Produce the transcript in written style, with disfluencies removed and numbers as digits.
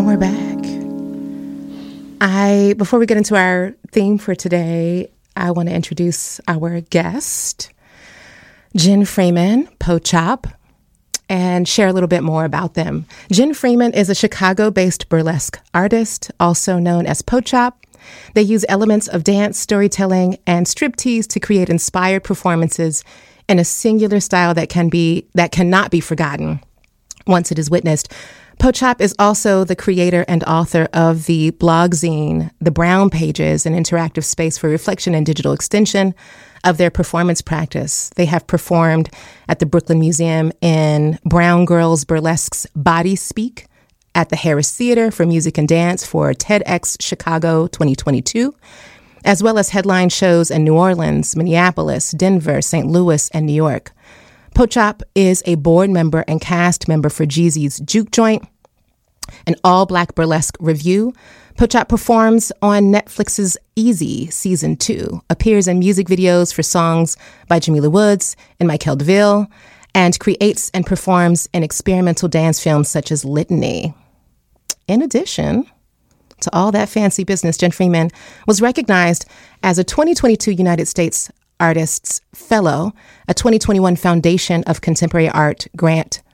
we're back. Before we get into our theme for today, I want to introduce our guest, Jen Freeman, Po-Chop, and share a little bit more about them. Jen Freeman is a Chicago-based burlesque artist, also known as Po-Chop. They use elements of dance, storytelling, and striptease to create inspired performances in a singular style that cannot be forgotten once it is witnessed. Po-Chop is also the creator and author of the blog zine, The Brown Pages, an interactive space for reflection and digital extension of their performance practice. They have performed at the Brooklyn Museum in Brown Girls Burlesque's Body Speak, at the Harris Theater for Music and Dance for TEDx Chicago 2022, as well as headline shows in New Orleans, Minneapolis, Denver, St. Louis, and New York. Po-Chop is a board member and cast member for Jeezy's Juke Joint, an all-black burlesque review. Po-Chop performs on Netflix's Easy Season 2, appears in music videos for songs by Jamila Woods and Michael DeVille, and creates and performs in experimental dance films such as Litany. In addition to all that fancy business, Jen Freeman was recognized as a 2022 United States Artists Fellow, a 2021 Foundation of Contemporary Art grant